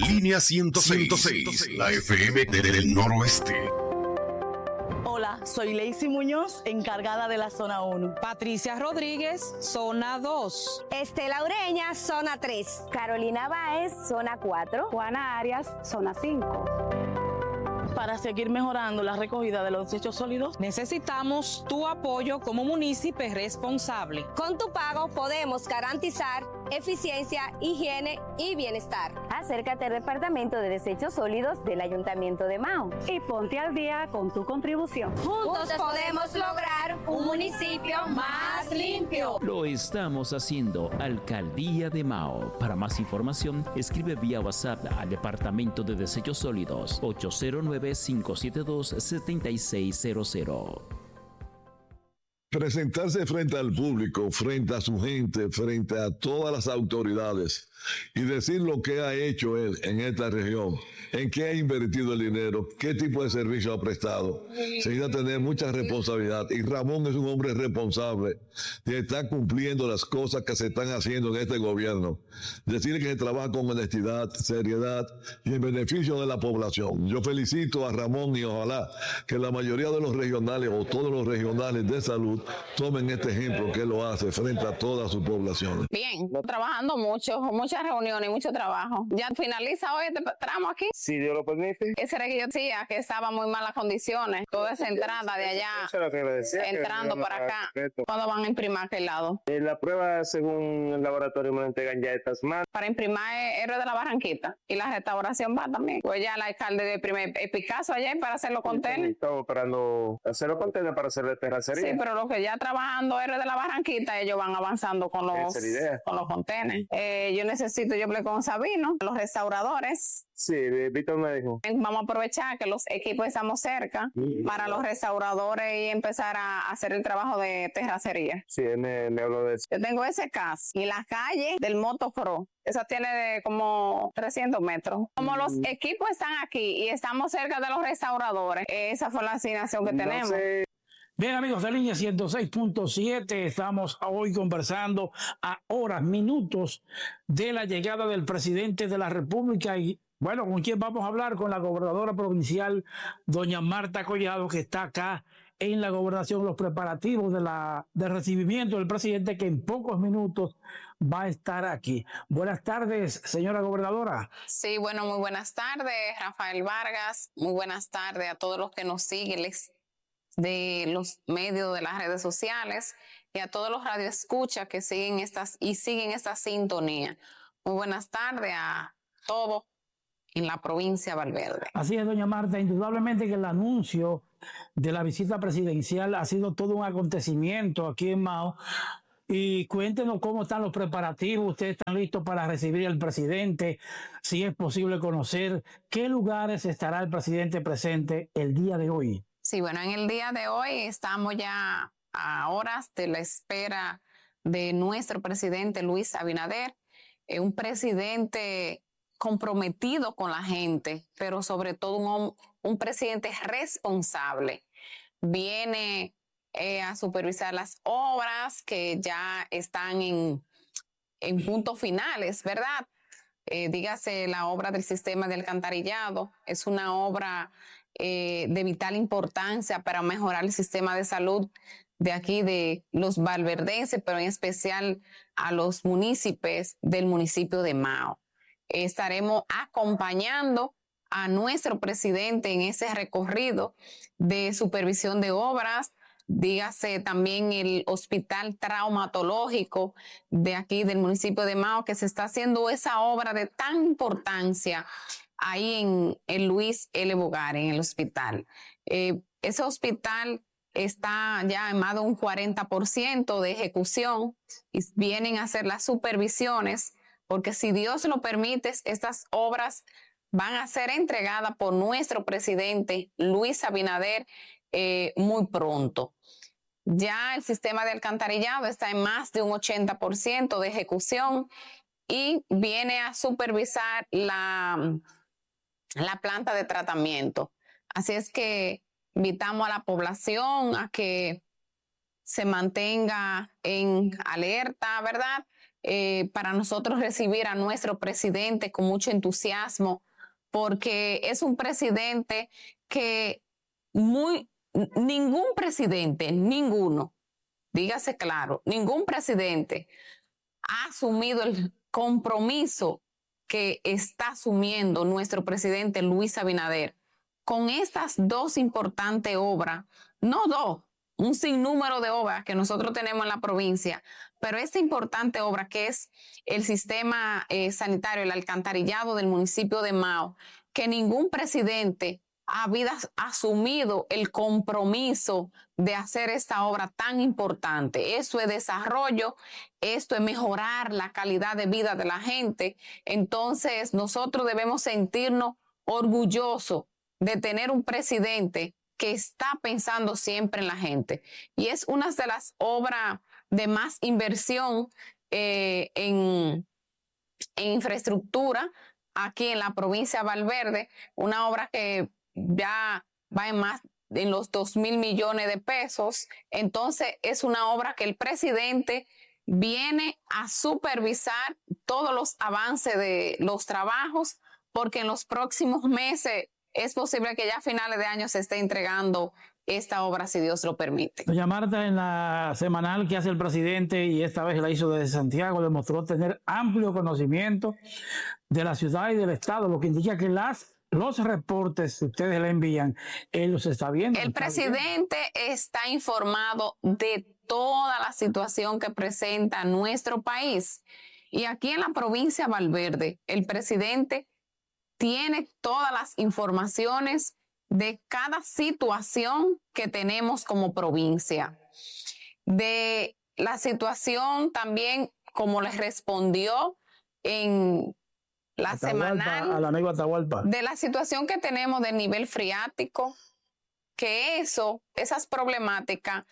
Línea 106, la FM del noroeste. Hola, soy Lacey Muñoz, encargada de la zona 1. Patricia Rodríguez, zona 2. Estela Ureña, zona 3. Carolina Báez, zona 4. Juana Arias, zona 5. Para seguir mejorando la recogida de los desechos sólidos, necesitamos tu apoyo como municipio responsable. Con tu pago podemos garantizar eficiencia, higiene y bienestar. Acércate al Departamento de Desechos Sólidos del Ayuntamiento de Mao y ponte al día con tu contribución. Juntos podemos lograr un municipio más limpio. Lo estamos haciendo, Alcaldía de Mao. Para más información, escribe vía WhatsApp al Departamento de Desechos Sólidos 809-572-7600. Presentarse frente al público, frente a su gente, frente a todas las autoridades y decir lo que ha hecho él en esta región, en qué ha invertido el dinero, qué tipo de servicio ha prestado. Se necesita tener mucha responsabilidad y Ramón es un hombre responsable y está cumpliendo las cosas que se están haciendo en este gobierno. Decirle que se trabaja con honestidad, seriedad y en beneficio de la población. Yo felicito a Ramón y ojalá que la mayoría de los regionales o todos los regionales de salud tomen este ejemplo que él lo hace frente a toda su población. Bien, trabajando muchas reuniones, mucho trabajo. Ya finaliza hoy este tramo aquí. Si Dios lo permite. Ese era que yo decía, que estaba muy malas condiciones. Toda esa entrada de allá, entrando para acá. ¿Cuándo van a imprimir a aquel lado? La prueba, según el laboratorio, me lo entregan ya estas semanas. Para imprimir Héroe de la Barranquita. Y la restauración va también. Pues ya el alcalde de primer Picasso allá para hacer los contenedores. Estamos esperando hacer los contenedores para hacer la terracería. Sí, pero los que ya trabajando Héroe de la Barranquita, ellos van avanzando con los contenedores. Yo hablé con Sabino, los restauradores. Sí, Víctor me dijo. Vamos a aprovechar que los equipos estamos cerca para los restauradores y empezar a hacer el trabajo de terracería. Sí, él me habló de eso. Yo tengo ese caso y la calle del Motocross. Esa tiene como 300 metros. Como los equipos están aquí y estamos cerca de los restauradores, esa fue la asignación que tenemos. Bien, amigos de Línea 106.7, estamos hoy conversando a horas, minutos de la llegada del presidente de la República y, bueno, ¿con quién vamos a hablar? Con la gobernadora provincial, doña Marta Collado, que está acá en la gobernación, los preparativos de recibimiento del presidente, que en pocos minutos va a estar aquí. Buenas tardes, señora gobernadora. Sí, bueno, muy buenas tardes, Rafael Vargas. Muy buenas tardes a todos los que nos siguen de los medios de las redes sociales y a todos los radioescuchas que siguen esta sintonía. Muy buenas tardes a todos en la provincia de Valverde. Así es, doña Marta, indudablemente que el anuncio de la visita presidencial ha sido todo un acontecimiento aquí en Mao. Y cuéntenos cómo están los preparativos, ustedes están listos para recibir al presidente, si es posible conocer qué lugares estará el presidente presente el día de hoy. Sí, bueno, en el día de hoy estamos ya a horas de la espera de nuestro presidente Luis Abinader, un presidente comprometido con la gente, pero sobre todo un presidente responsable. Viene a supervisar las obras que ya están en puntos finales, ¿verdad? Dígase la obra del sistema de alcantarillado, es una obra de vital importancia para mejorar el sistema de salud de aquí, de los valverdenses, pero en especial a los municipios del municipio de Mao. Estaremos acompañando a nuestro presidente en ese recorrido de supervisión de obras, dígase también el hospital traumatológico de aquí del municipio de Mao, que se está haciendo esa obra de tan importancia ahí en Luis L. Bogar, en el hospital. Ese hospital está ya en más de un 40% de ejecución y vienen a hacer las supervisiones, porque si Dios lo permite, estas obras van a ser entregadas por nuestro presidente Luis Abinader muy pronto. Ya el sistema de alcantarillado está en más de un 80% de ejecución y viene a supervisar la planta de tratamiento. Así es que invitamos a la población a que se mantenga en alerta, ¿verdad? para nosotros recibir a nuestro presidente con mucho entusiasmo, porque es un presidente que ningún presidente, ninguno, dígase claro, ningún presidente ha asumido el compromiso que está asumiendo nuestro presidente Luis Abinader con estas dos importantes obras, no dos, un sinnúmero de obras que nosotros tenemos en la provincia, pero esta importante obra que es el sistema sanitario, el alcantarillado del municipio de Mao, que ningún presidente había asumido el compromiso de hacer esta obra tan importante. Eso es desarrollo, esto es mejorar la calidad de vida de la gente. Entonces, nosotros debemos sentirnos orgullosos de tener un presidente que está pensando siempre en la gente. Y es una de las obras de más inversión en infraestructura aquí en la provincia de Valverde, una obra que ya va en los 2,000 millones de pesos. Entonces es una obra que el presidente viene a supervisar todos los avances de los trabajos, porque en los próximos meses es posible que ya a finales de año se esté entregando esta obra, si Dios lo permite. Doña Marta, en la semanal que hace el presidente, y esta vez la hizo desde Santiago, demostró tener amplio conocimiento de la ciudad y del estado, lo que indica que los reportes que ustedes le envían, él los está viendo. El presidente está informado de toda la situación que presenta nuestro país. Y aquí en la provincia de Valverde, el presidente tiene todas las informaciones de cada situación que tenemos como provincia. De la situación también, como les respondió en la semanal, al amigo Atahualpa, de la situación que tenemos del nivel freático, que esas problemáticas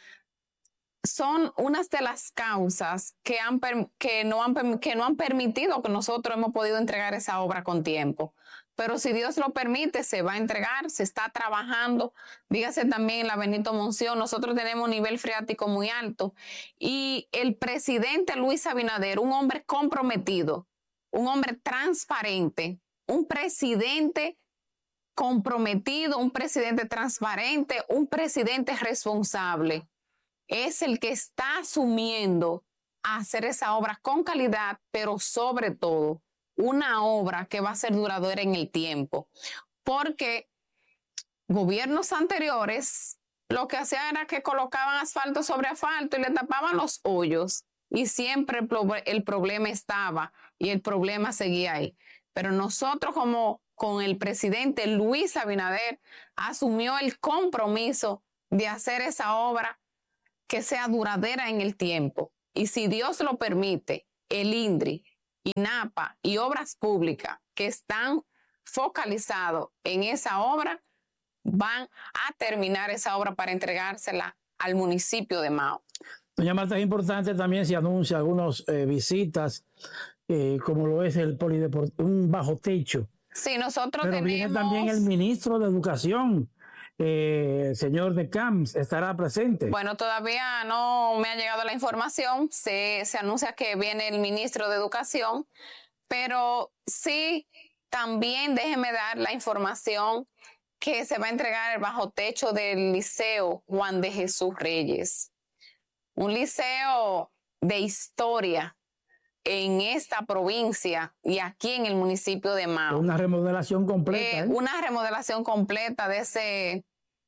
son unas de las causas que no han permitido que nosotros hemos podido entregar esa obra con tiempo. Pero si Dios lo permite, se va a entregar, se está trabajando. Dígase también en la Benito Monción, nosotros tenemos un nivel freático muy alto. Y el presidente Luis Abinader, un hombre comprometido, un hombre transparente, un presidente comprometido, un presidente transparente, un presidente responsable, es el que está asumiendo hacer esa obra con calidad, pero sobre todo una obra que va a ser duradera en el tiempo. Porque gobiernos anteriores lo que hacían era que colocaban asfalto sobre asfalto y le tapaban los hoyos, y siempre el problema estaba y el problema seguía ahí. Pero nosotros, como con el presidente Luis Abinader, asumió el compromiso de hacer esa obra que sea duradera en el tiempo. Y si Dios lo permite, el INDRI, INAPA y Obras Públicas que están focalizados en esa obra van a terminar esa obra para entregársela al municipio de Mao. Doña Marta, es importante también si anuncia algunas visitas, como lo es el polideportivo, un bajo techo. Sí, nosotros Pero tenemos... viene también el ministro de Educación, señor de Camps, estará presente. Bueno, todavía no me ha llegado la información. Se anuncia que viene el ministro de Educación, pero sí, también déjeme dar la información que se va a entregar el bajo techo del Liceo Juan de Jesús Reyes. Un liceo de historia en esta provincia y aquí en el municipio de Mao. Una remodelación completa. Una remodelación completa de ese...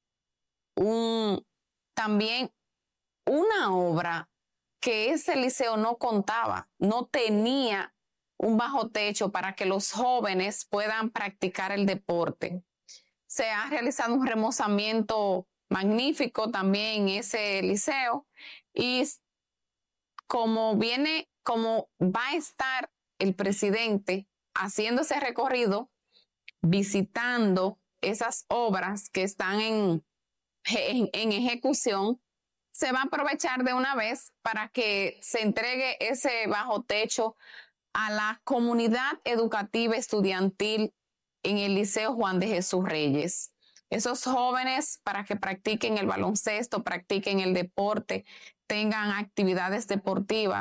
también una obra que ese liceo no contaba, no tenía un bajo techo para que los jóvenes puedan practicar el deporte. Se ha realizado un remozamiento magnífico también en ese liceo, y como va a estar el presidente haciendo ese recorrido, visitando esas obras que están en ejecución, se va a aprovechar de una vez para que se entregue ese bajo techo a la comunidad educativa estudiantil en el Liceo Juan de Jesús Reyes. Esos jóvenes, para que practiquen el baloncesto, practiquen el deporte, tengan actividades deportivas,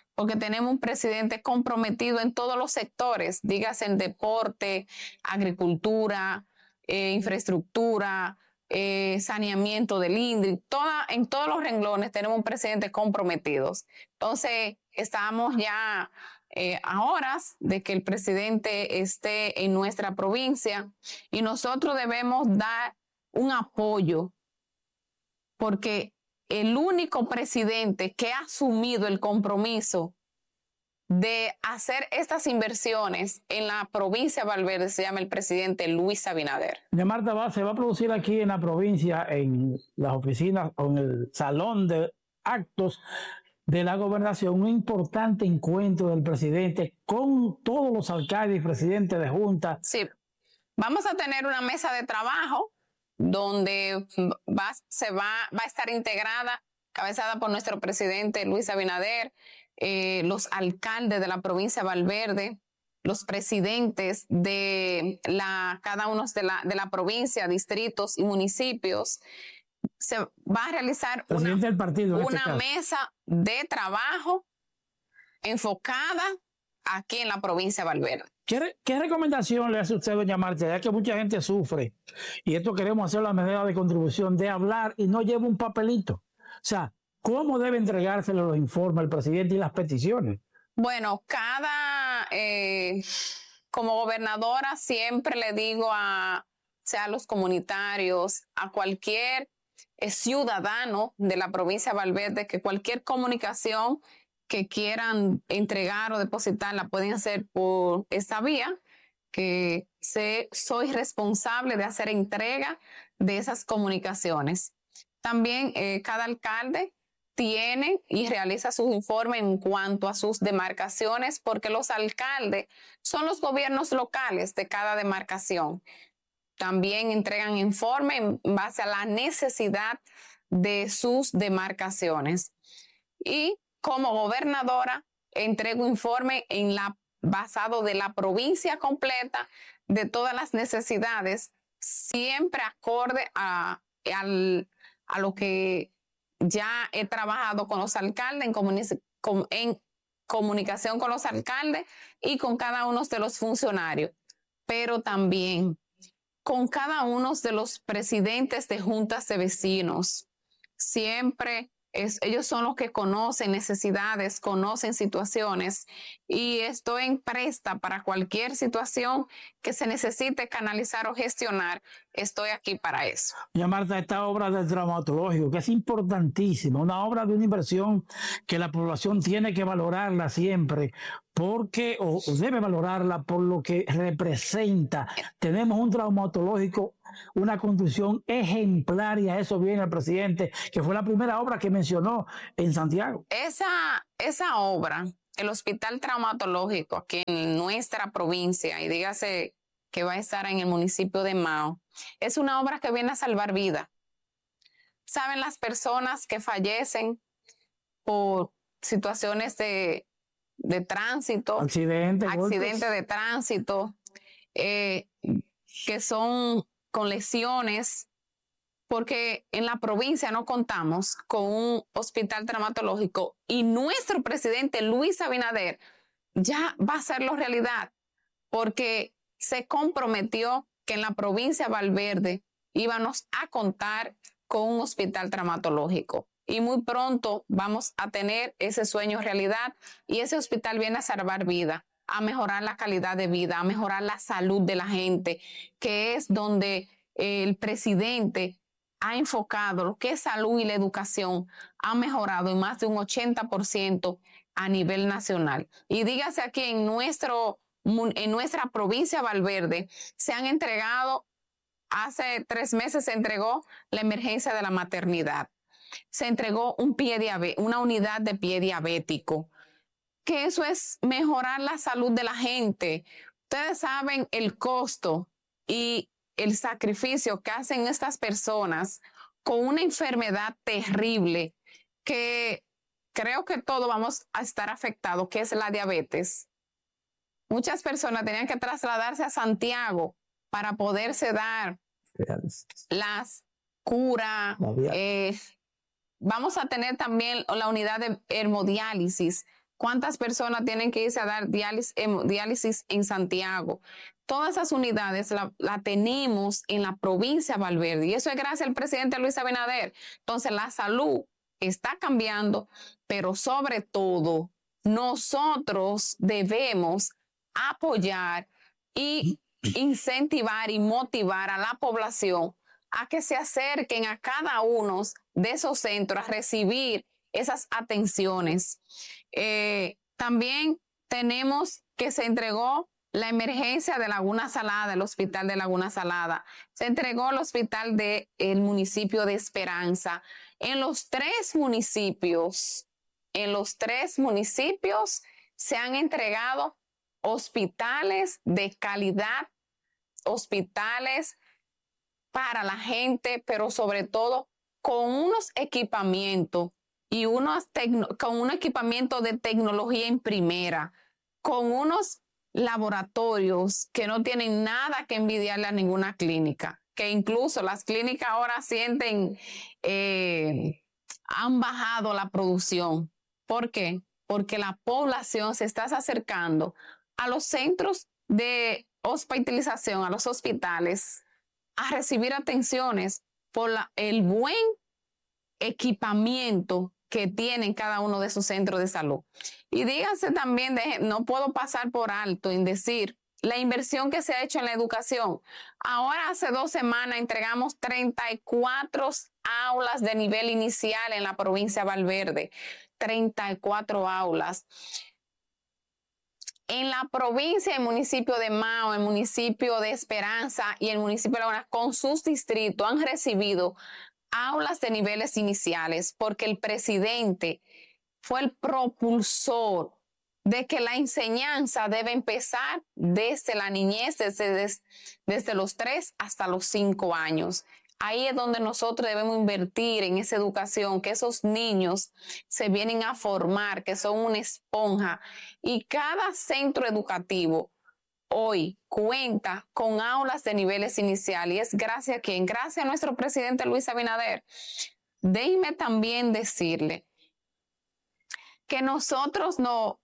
porque tenemos un presidente comprometido en todos los sectores, dígase en deporte, agricultura, infraestructura, saneamiento del INDRI, en todos los renglones tenemos un presidente comprometido. Entonces, estamos ya a horas de que el presidente esté en nuestra provincia y nosotros debemos dar un apoyo, porque el único presidente que ha asumido el compromiso de hacer estas inversiones en la provincia de Valverde se llama el presidente Luis Abinader. Doña Marta, se va a producir aquí en la provincia, en las oficinas o en el salón de actos de la gobernación, un importante encuentro del presidente con todos los alcaldes y presidentes de junta. Sí, vamos a tener una mesa de trabajo donde va a estar integrada, cabezada por nuestro presidente Luis Abinader, los alcaldes de la provincia de Valverde, los presidentes de cada uno de la provincia, distritos y municipios. Se va a realizar una mesa de trabajo enfocada aquí en la provincia de Valverde. ¿Qué recomendación le hace usted, doña Marta, ya que mucha gente sufre, y esto queremos hacer la medida de contribución, de hablar y no lleva un papelito? O sea, ¿cómo debe entregárselo los informes al presidente y las peticiones? Bueno, como gobernadora siempre le digo sea a los comunitarios, a cualquier ciudadano de la provincia de Valverde, que cualquier comunicación que quieran entregar o depositar la pueden hacer por esta vía, que soy responsable de hacer entrega de esas comunicaciones. También cada alcalde tiene y realiza sus informes en cuanto a sus demarcaciones, porque los alcaldes son los gobiernos locales de cada demarcación. También entregan informe en base a la necesidad de sus demarcaciones. Y como gobernadora entrego informe basado de la provincia completa, de todas las necesidades, siempre acorde a lo que ya he trabajado con los alcaldes, en comunicación con los alcaldes y con cada uno de los funcionarios, pero también con cada uno de los presidentes de juntas de vecinos. Siempre ellos son los que conocen necesidades, conocen situaciones, y estoy presta para cualquier situación que se necesite canalizar o gestionar. Estoy aquí para eso. Doña Marta, esta obra del traumatológico, que es importantísima, una obra de una inversión que la población tiene que valorarla siempre, porque o debe valorarla por lo que representa. Tenemos un traumatológico, una construcción ejemplar, y a eso viene el presidente, que fue la primera obra que mencionó en Santiago. Esa obra, el hospital traumatológico aquí en nuestra provincia, y dígase que va a estar en el municipio de Mao, es una obra que viene a salvar vidas. ¿Saben las personas que fallecen por situaciones de tránsito, accidentes de tránsito, que son con lesiones, porque en la provincia no contamos con un hospital traumatológico, y nuestro presidente Luis Abinader ya va a hacerlo realidad, porque se comprometió que en la provincia de Valverde íbamos a contar con un hospital traumatológico. Y muy pronto vamos a tener ese sueño realidad, y ese hospital viene a salvar vida, a mejorar la calidad de vida, a mejorar la salud de la gente, que es donde el presidente ha enfocado lo que es salud, y la educación ha mejorado en más de un 80% a nivel nacional. Y dígase aquí en nuestra provincia de Valverde se han entregado, hace 3 meses se entregó la emergencia de la maternidad. Se entregó una unidad de pie diabético, que eso es mejorar la salud de la gente. Ustedes saben el costo y el sacrificio que hacen estas personas con una enfermedad terrible, que creo que todos vamos a estar afectados, que es la diabetes. Muchas personas tenían que trasladarse a Santiago para poderse dar las curas. Vamos a tener también la unidad de hemodiálisis ¿Cuántas personas tienen que irse a dar diálisis en Santiago? Todas esas unidades la tenemos en la provincia de Valverde y eso es gracias al presidente Luis Abinader. Entonces la salud está cambiando, pero sobre todo nosotros debemos apoyar y incentivar y motivar a la población a que se acerquen a cada uno de esos centros a recibir esas atenciones. También tenemos que se entregó la emergencia de Laguna Salada, el hospital de Laguna Salada. Se entregó el hospital del municipio de Esperanza. En los tres municipios se han entregado hospitales de calidad, hospitales para la gente, pero sobre todo con unos equipamientos y con un equipamiento de tecnología en primera, con unos laboratorios que no tienen nada que envidiarle a ninguna clínica, que incluso las clínicas ahora han bajado la producción. ¿Por qué? Porque la población se está acercando a los centros de hospitalización, a los hospitales, a recibir atenciones por el buen equipamiento que tienen cada uno de sus centros de salud. Y díganse también, no puedo pasar por alto en decir la inversión que se ha hecho en la educación. Ahora hace 2 semanas entregamos 34 aulas de nivel inicial en la provincia de Valverde. 34 aulas. En la provincia, el municipio de Mao, el municipio de Esperanza y el municipio de Laguna, con sus distritos, han recibido aulas de niveles iniciales porque el presidente fue el propulsor de que la enseñanza debe empezar desde la niñez, desde los 3 hasta los 5 años. Ahí es donde nosotros debemos invertir en esa educación, que esos niños se vienen a formar, que son una esponja. Y cada centro educativo hoy cuenta con aulas de niveles iniciales. Y es gracias a ¿quién? Gracias a nuestro presidente Luis Abinader. Déjeme también decirle que nosotros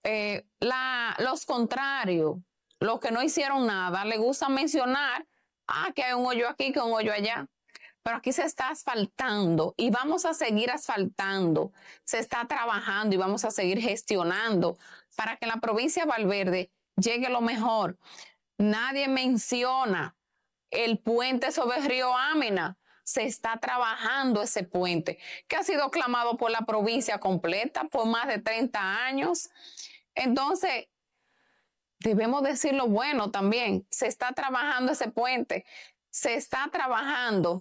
los contrarios, los que no hicieron nada, le gusta mencionar que hay un hoyo aquí, que hay un hoyo allá. Pero aquí se está asfaltando y vamos a seguir asfaltando. Se está trabajando y vamos a seguir gestionando para que en la provincia de Valverde llegue lo mejor. Nadie menciona el puente sobre el río Amina. Se está trabajando ese puente, que ha sido clamado por la provincia completa por más de 30 años. Entonces, debemos decir lo bueno también. Se está trabajando ese puente. Se está trabajando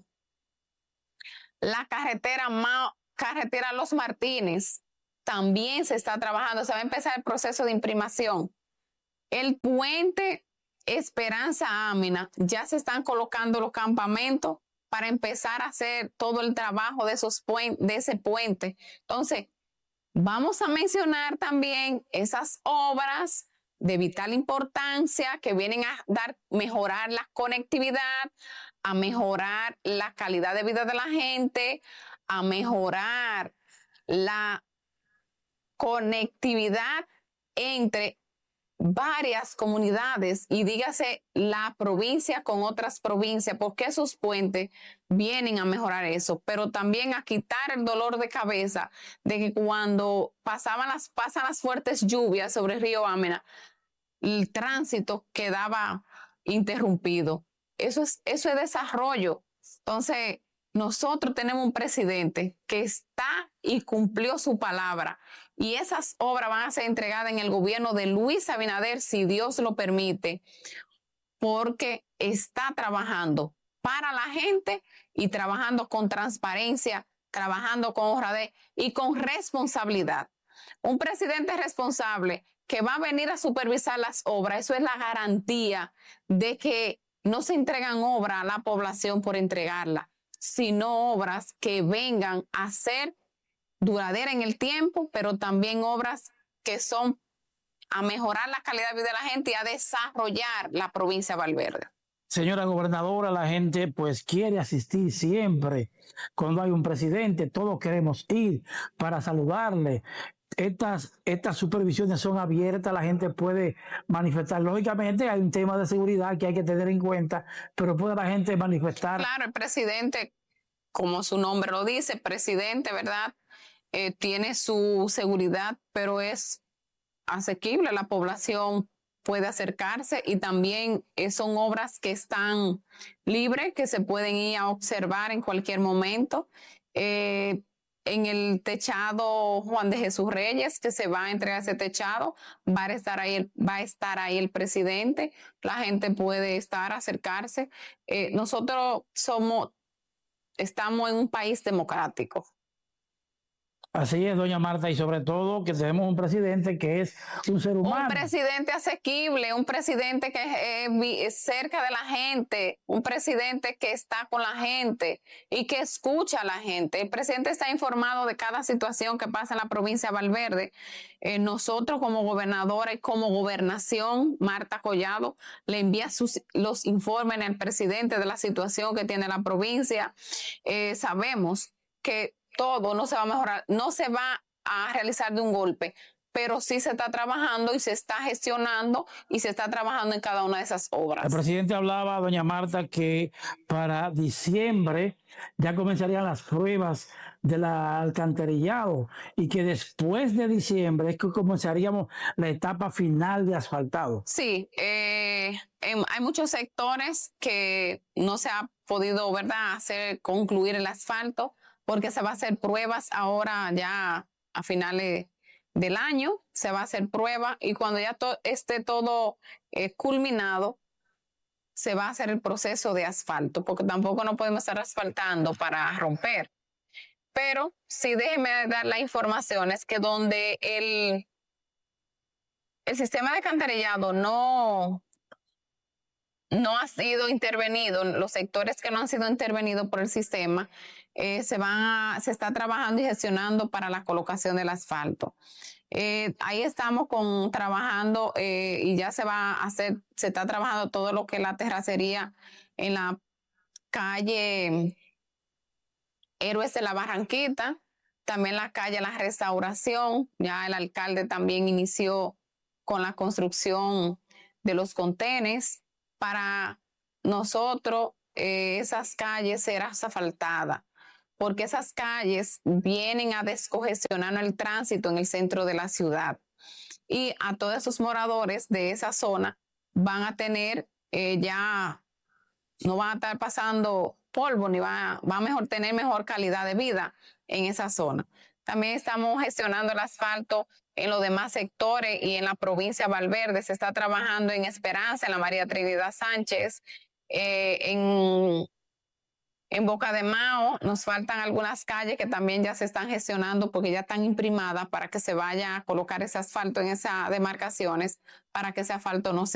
la carretera Los Martínez. También se está trabajando. Se va a empezar el proceso de imprimación. El puente Esperanza Amina, ya se están colocando los campamentos para empezar a hacer todo el trabajo de ese puente. Entonces, vamos a mencionar también esas obras de vital importancia que vienen a mejorar la conectividad, a mejorar la calidad de vida de la gente, a mejorar la conectividad entre varias comunidades y dígase la provincia con otras provincias, porque esos puentes vienen a mejorar eso, pero también a quitar el dolor de cabeza de que cuando pasan las fuertes lluvias sobre el río Amina, el tránsito quedaba interrumpido. Eso es desarrollo. Entonces, nosotros tenemos un presidente que está y cumplió su palabra. Y esas obras van a ser entregadas en el gobierno de Luis Abinader, si Dios lo permite, porque está trabajando para la gente y trabajando con transparencia, trabajando con honradez y con responsabilidad. Un presidente responsable que va a venir a supervisar las obras, eso es la garantía de que no se entregan obras a la población por entregarla, sino obras que vengan a ser duradera en el tiempo, pero también obras que son a mejorar la calidad de vida de la gente y a desarrollar la provincia de Valverde. Señora gobernadora, la gente pues quiere asistir siempre. Cuando hay un presidente, todos queremos ir para saludarle. estas supervisiones son abiertas, la gente puede manifestar. Lógicamente hay un tema de seguridad que hay que tener en cuenta, pero puede la gente manifestar. Claro, el presidente, como su nombre lo dice, presidente, ¿verdad? Tiene su seguridad, pero es asequible, la población puede acercarse y también son obras que están libres, que se pueden ir a observar en cualquier momento. En el techado Juan de Jesús Reyes, que se va a entregar ese techado, va a estar ahí el presidente, la gente puede acercarse. Nosotros estamos en un país democrático. Así es, doña Marta, y sobre todo que tenemos un presidente que es un ser humano. Un presidente asequible, un presidente que es cerca de la gente, un presidente que está con la gente y que escucha a la gente. El presidente está informado de cada situación que pasa en la provincia de Valverde. Nosotros como gobernadora y como gobernación, Marta Collado, le envía los informes al presidente de la situación que tiene la provincia. Sabemos que todo no se va a mejorar, no se va a realizar de un golpe, pero sí se está trabajando y se está gestionando y se está trabajando en cada una de esas obras. El presidente hablaba, doña Marta, que para diciembre ya comenzarían las pruebas del alcantarillado y que después de diciembre es que comenzaríamos la etapa final de asfaltado. Sí, hay muchos sectores que no se ha podido, ¿verdad?, concluir el asfalto, porque se va a hacer pruebas ahora ya a finales del año, se va a hacer prueba y cuando ya esté todo culminado, se va a hacer el proceso de asfalto, porque tampoco no podemos estar asfaltando para romper. Pero sí, déjeme dar la información, es que donde el sistema de alcantarillado no ha sido intervenido, los sectores que no han sido intervenidos por el sistema, se está trabajando y gestionando para la colocación del asfalto. Ahí estamos trabajando y ya se está trabajando todo lo que es la terracería en la calle Héroes de la Barranquita, también la calle La Restauración. Ya el alcalde también inició con la construcción de los contenes. Para nosotros esas calles serán asfaltadas, porque esas calles vienen a descongestionar el tránsito en el centro de la ciudad. Y a todos esos moradores de esa zona van a tener ya, no van a estar pasando polvo, ni van a tener mejor calidad de vida en esa zona. También estamos gestionando el asfalto en los demás sectores y en la provincia de Valverde. Se está trabajando en Esperanza, en la María Trinidad Sánchez, en Boca de Mao. Nos faltan algunas calles que también ya se están gestionando porque ya están imprimadas para que se vaya a colocar ese asfalto en esas demarcaciones, para que ese asfalto no se